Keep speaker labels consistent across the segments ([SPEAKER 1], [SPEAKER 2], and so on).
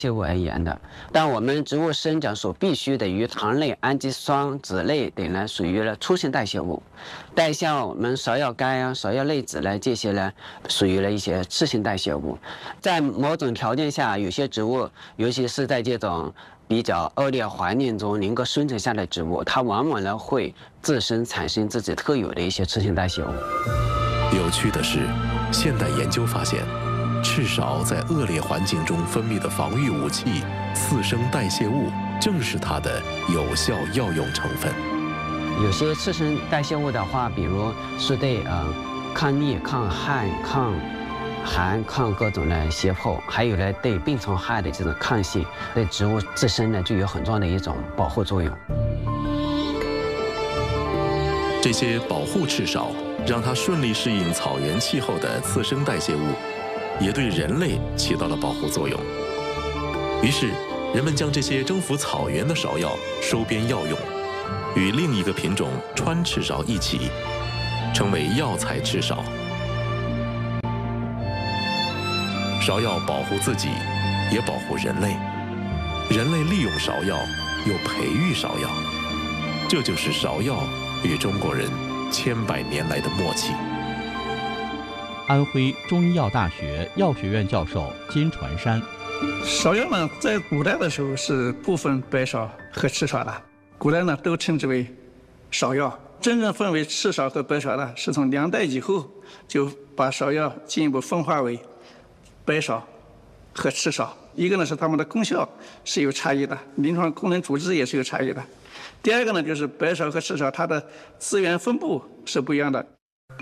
[SPEAKER 1] 切物而言的，但我们植物生长所必需的鱼糖类、氨基酸、脂类等呢，属于了初性代谢物。但像我们芍药苷啊、芍药类脂呢，这些呢，属于了一些次性代谢物。在某种条件下，有些植物，尤其是在这种比较恶劣环境中能够生存下来的植物，它往往呢会自身产生自己特有的一些次性代谢物。
[SPEAKER 2] 有趣的是，现代研究发现，赤芍在恶劣环境中分泌的防御武器次生代谢物，正是它的有效药用成分。
[SPEAKER 1] 有些次生代谢物的话，比如是对抗逆、抗旱、抗寒、抗各种的胁迫，还有呢对病虫害的这种抗性，对植物自身呢就有很重要的一种保护作用。
[SPEAKER 2] 这些保护赤芍，让它顺利适应草原气候的次生代谢物，也对人类起到了保护作用。于是，人们将这些征服草原的芍药收编药用，与另一个品种川赤芍一起，成为药材赤芍。芍药保护自己，也保护人类。人类利用芍药，又培育芍药，这就是芍药与中国人千百年来的默契。
[SPEAKER 3] 安徽中医药大学药学院教授金传山：
[SPEAKER 4] 芍药呢，在古代的时候是不分白芍和赤芍的，古代呢都称之为芍药。真正分为赤芍和白芍的，是从梁代以后就把芍药进一步分化为白芍和赤芍。一个呢是它们的功效是有差异的，临床功能主治也是有差异的。第二个呢，就是白芍和赤芍，它的资源分布是不一样的。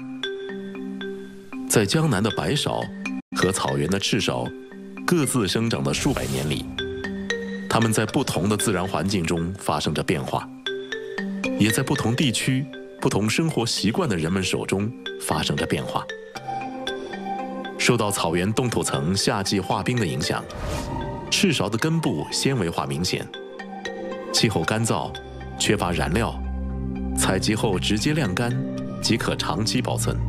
[SPEAKER 2] 在江南的白芍和草原的赤芍各自生长的数百年里，它们在不同的自然环境中发生着变化，也在不同地区、不同生活习惯的人们手中发生着变化。受到草原冻土层夏季化冰的影响，赤芍的根部纤维化明显，气候干燥，缺乏燃料，采集后直接晾干即可长期保存。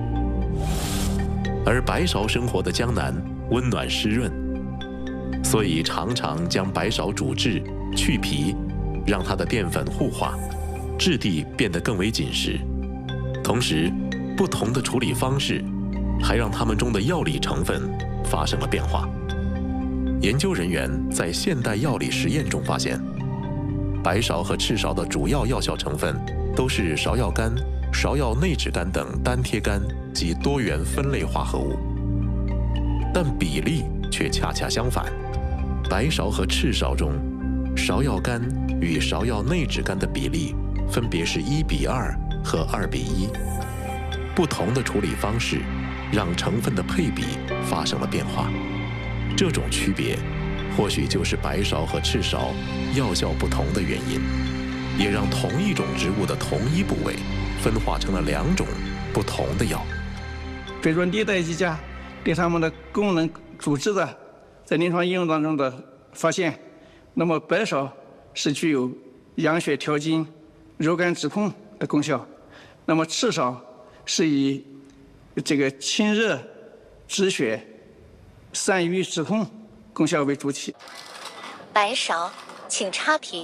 [SPEAKER 2] 而白芍生活的江南温暖湿润，所以常常将白芍煮制去皮，让它的淀粉糊化，质地变得更为紧实。同时，不同的处理方式还让它们中的药理成分发生了变化。研究人员在现代药理实验中发现，白芍和赤芍的主要药效成分都是芍药苷、芍药内酯苷等单萜苷及多元酚类化合物，但比例却恰恰相反。白芍和赤芍中，芍药苷与芍药内酯苷的比例分别是1:2和2:1。不同的处理方式让成分的配比发生了变化。这种区别或许就是白芍和赤芍药效不同的原因，也让同一种植物的同一部位分化成了2种不同的药。
[SPEAKER 4] 随着历代医家对它们的功能主治的在临床应用当中的发现，那么白芍是具有养血调经、柔肝止痛的功效，那么赤芍是以这个清热止血、散瘀止痛功效为主体。
[SPEAKER 5] 白芍，请插瓶；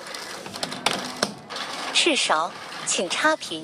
[SPEAKER 5] 赤芍，请插瓶。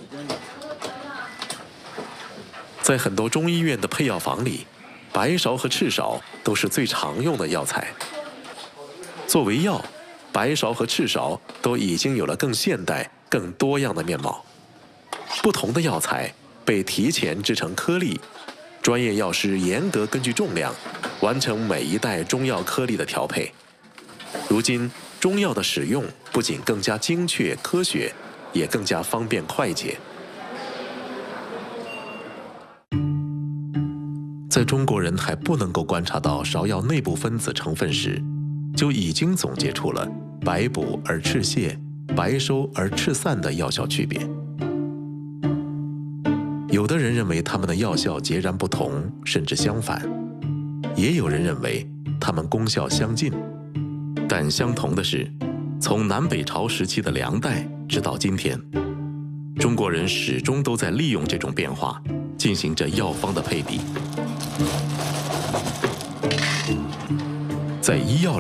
[SPEAKER 2] 在很多中医院的配药房里，白芍和赤芍都是最常用的药材。作为药，白芍和赤芍都已经有了更现代、更多样的面貌。不同的药材被提前制成颗粒，专业药师严格根据重量完成每一代中药颗粒的调配。如今，中药的使用不仅更加精确科学，也更加方便快捷。在中国人还不能够观察到芍药内部分子成分时，就已经总结出了白补而赤泻、白收而赤散的药效区别。有的人认为它们的药效截然不同，甚至相反；也有人认为它们功效相近。但相同的是，从南北朝时期的梁代直到今天，中国人始终都在利用这种变化，进行着药方的配比。在医药